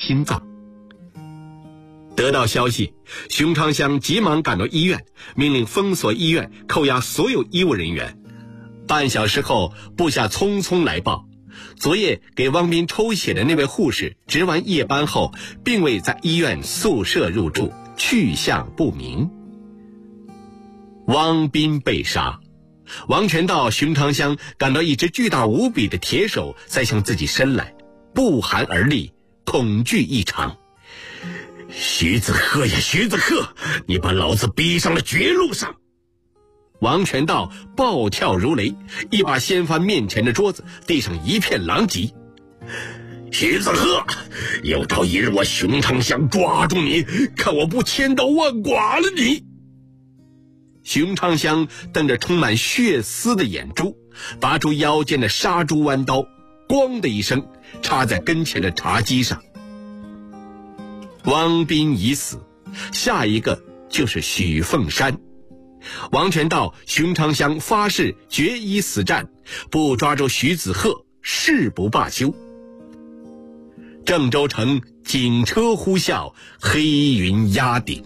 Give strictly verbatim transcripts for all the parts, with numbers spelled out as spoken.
心脏。得到消息，熊昌乡急忙赶到医院，命令封锁医院，扣押所有医务人员。半小时后，部下匆匆来报，昨夜给汪斌抽血的那位护士值完夜班后，并未在医院宿舍入住，去向不明。汪斌被杀，王全道、熊昌乡感到一只巨大无比的铁手在向自己伸来，不寒而栗，恐惧异常。徐子鹤呀，徐子鹤，你把老子逼上了绝路上！王全道暴跳如雷，一把掀翻面前的桌子，地上一片狼藉。徐子鹤，有朝一日我熊昌乡抓住你，看我不千刀万剐了你！熊昌乡瞪着充满血丝的眼珠，拔出腰间的杀猪弯刀，咣的一声插在跟前的茶几上。汪斌已死，下一个就是许凤山。王全道、熊昌乡发誓决一死战，不抓住徐子鹤，誓不罢休。郑州城警车呼啸，黑云压顶。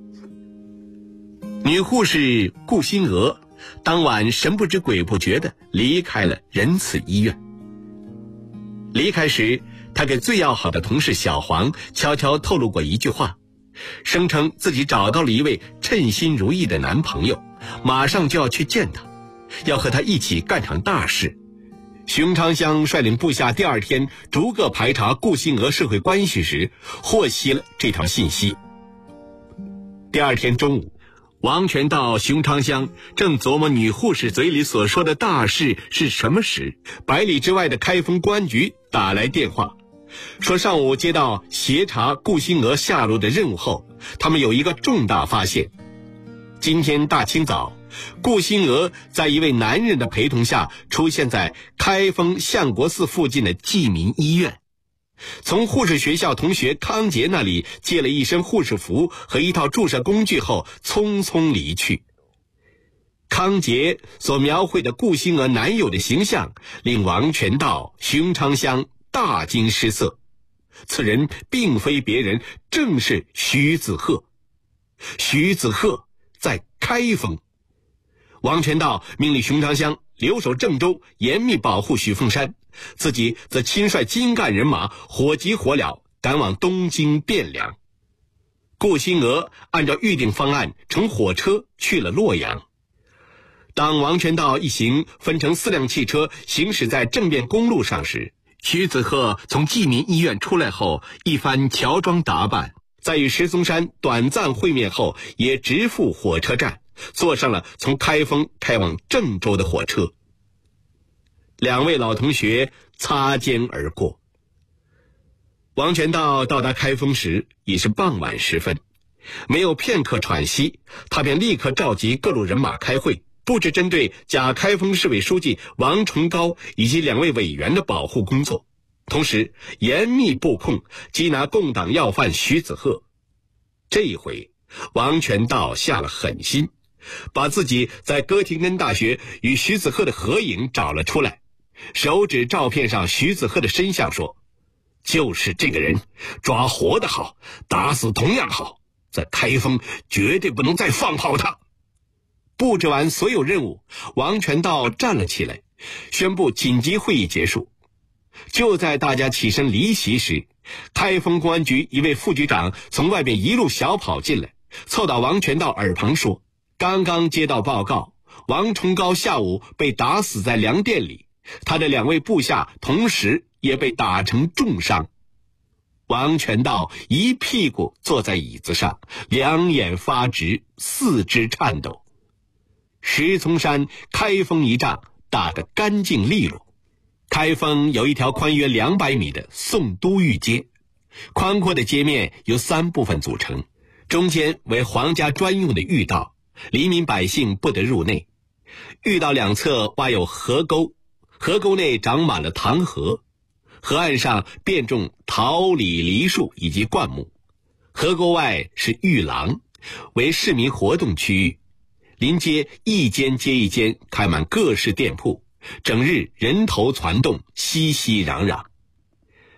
女护士顾新娥当晚神不知鬼不觉地离开了仁慈医院。离开时，她给最要好的同事小黄悄悄透露过一句话，声称自己找到了一位称心如意的男朋友，马上就要去见他，要和他一起干场大事。熊昌乡率领部下第二天逐个排查顾新娥社会关系时，获悉了这条信息。第二天中午，王全道、熊昌乡正琢磨女护士嘴里所说的大事是什么时，百里之外的开封公安局打来电话，说上午接到协查顾新娥下落的任务后，他们有一个重大发现。今天大清早，顾新娥在一位男人的陪同下出现在开封相国寺附近的济民医院，从护士学校同学康杰那里借了一身护士服和一套注射工具后匆匆离去。康杰所描绘的顾新娥男友的形象令王全道、熊昌乡大惊失色，此人并非别人，正是徐子鹤。徐子鹤在开封。王全道命令熊昌乡留守郑州，严密保护许凤山，自己则亲率精干人马火急火燎赶往东京汴梁。顾新娥按照预定方案乘火车去了洛阳。当王全道一行分成四辆汽车行驶在政变公路上时，徐子鹤从济民医院出来后，一番乔装打扮，在与石松山短暂会面后，也直赴火车站，坐上了从开封开往郑州的火车。两位老同学擦肩而过。王全道到达开封时已是傍晚时分，没有片刻喘息，他便立刻召集各路人马开会，布置针对假开封市委书记王崇高以及两位委员的保护工作，同时严密布控缉拿共党要犯徐子鹤。这一回王全道下了狠心，把自己在哥廷根大学与徐子鹤的合影找了出来，手指照片上徐子鹤的身像说，就是这个人，抓活的好，打死同样好，在开封绝对不能再放炮他。布置完所有任务，王全道站了起来，宣布紧急会议结束。就在大家起身离席时，开封公安局一位副局长从外边一路小跑进来，凑到王全道耳旁说，刚刚接到报告，王崇高下午被打死在粮店里，他的两位部下同时也被打成重伤。王全道一屁股坐在椅子上，两眼发直，四肢颤抖。石松山开封一仗打得干净利落。开封有一条宽约两百米的宋都御街，宽阔的街面由三部分组成，中间为皇家专用的御道，黎民百姓不得入内。御道两侧挖有河沟，河沟内长满了塘河，河岸上遍种桃李梨树以及灌木。河沟外是御廊，为市民活动区域，临街一间接一间开满各式店铺，整日人头攒动，熙熙攘攘。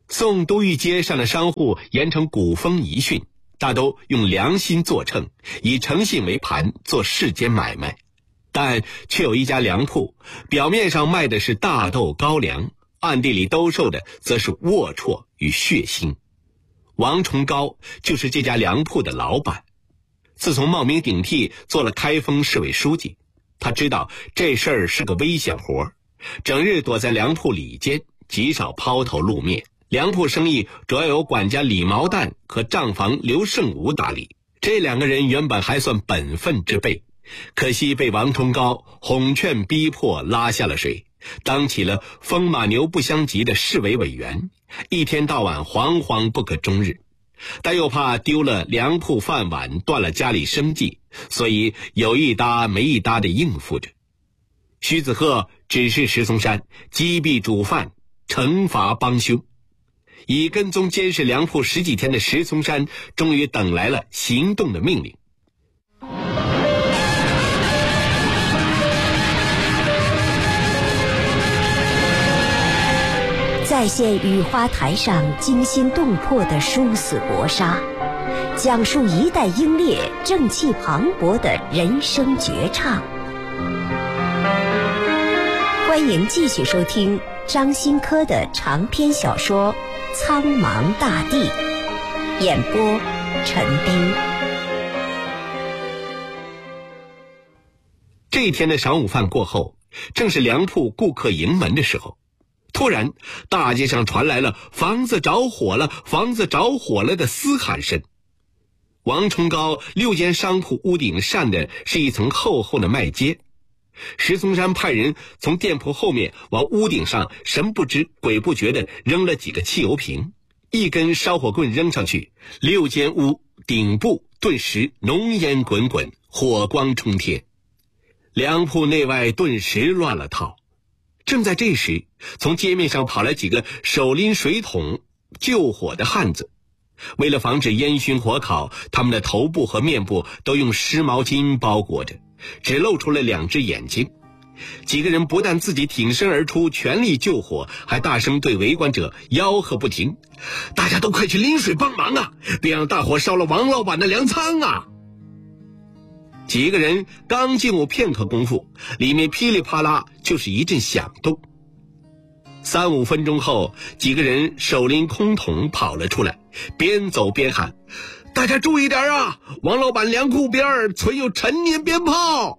宋都御街上的商户严承古风遗训，大都用良心做秤，以诚信为盘，做世间买卖。但却有一家粮铺，表面上卖的是大豆高粱，暗地里兜售的则是龌龊与血腥。王崇高就是这家粮铺的老板。自从冒名顶替做了开封市委书记，他知道这事儿是个危险活，整日躲在粮铺里间，极少抛头露面。粮铺生意主要由管家李毛旦和账房刘胜武打理，这两个人原本还算本分之辈，可惜被王崇高哄劝逼迫拉下了水，当起了风马牛不相及的市委委员，一天到晚惶惶不可终日。但又怕丢了粮铺饭碗，断了家里生计，所以有一搭没一搭地应付着。徐子鹤指示石松山击毙主犯，惩罚帮凶。已跟踪监视粮铺十几天的石松山终于等来了行动的命令。 再现雨花台上惊心动魄的殊死搏杀，讲述一代英烈正气磅礴的人生绝唱。欢迎继续收听张新科的长篇小说《苍茫大地》，演播陈斌。 这一天的晌午饭过后，正是粮铺顾客迎门的时候。突然，大街上传来了房子着火了，房子着火了的嘶喊声。王崇高六间商铺屋顶上的是一层厚厚的麦秸，石松山派人从店铺后面往屋顶上神不知鬼不觉地扔了几个汽油瓶，一根烧火棍扔上去，六间屋顶部顿时浓烟滚滚，火光冲天，粮铺内外顿时乱了套。正在这时，从街面上跑来几个手拎水桶救火的汉子，为了防止烟熏火烤，他们的头部和面部都用湿毛巾包裹着，只露出了两只眼睛。几个人不但自己挺身而出全力救火，还大声对围观者吆喝不停：大家都快去拎水帮忙啊，别让大火烧了王老板的粮仓啊！几个人刚进屋片刻功夫，里面噼里啪啦就是一阵响动。三五分钟后，几个人手拎空桶跑了出来，边走边喊：大家注意点啊，王老板粮库边存有陈年鞭炮。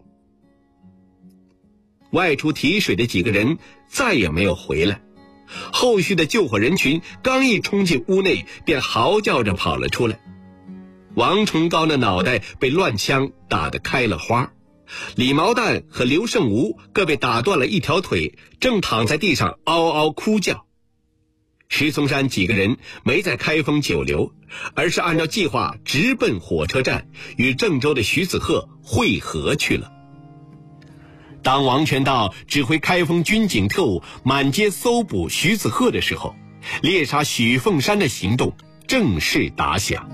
外出提水的几个人再也没有回来，后续的救火人群刚一冲进屋内，便嚎叫着跑了出来。王崇高的脑袋被乱枪打得开了花，李毛旦和刘胜吴各被打断了一条腿，正躺在地上嗷嗷哭叫。石松山几个人没在开封久留，而是按照计划直奔火车站，与郑州的徐子鹤会合去了。当王全道指挥开封军警特务满街搜捕徐子鹤的时候，猎杀许凤山的行动正式打响。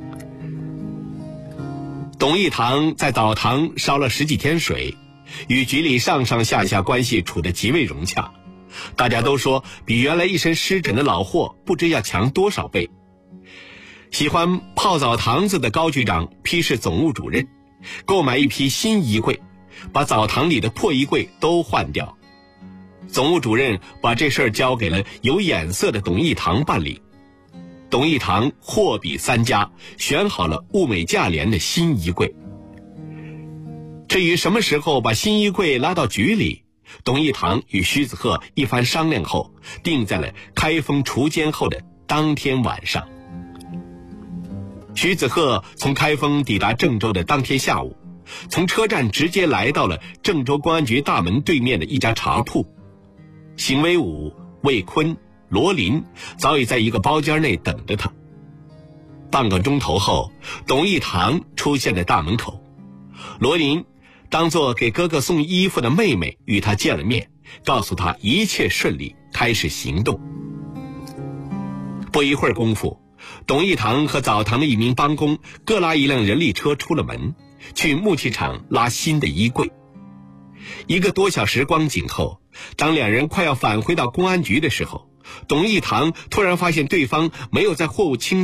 董义堂在澡堂烧了十几天水，与局里上上下下关系处得极为融洽，大家都说比原来一身湿疹的老货不知要强多少倍。喜欢泡澡堂子的高局长批示总务主任购买一批新衣柜，把澡堂里的破衣柜都换掉。总务主任把这事儿交给了有眼色的董义堂办理。董义堂货比三家，选好了物美价廉的新衣柜。至于什么时候把新衣柜拉到局里，董义堂与徐子鹤一番商量后，定在了开封除奸后的当天晚上。徐子鹤从开封抵达郑州的当天下午，从车站直接来到了郑州公安局大门对面的一家茶铺。邢威武、魏坤、罗林早已在一个包间内等着他。半个钟头后，董义堂出现在大门口，罗林当作给哥哥送衣服的妹妹与他见了面，告诉他一切顺利，开始行动。不一会儿功夫，董义堂和澡堂的一名帮工各拉一辆人力车出了门，去木器厂拉新的衣柜。一个多小时光景后，当两人快要返回到公安局的时候， 董一堂突然发现对方没有在货物清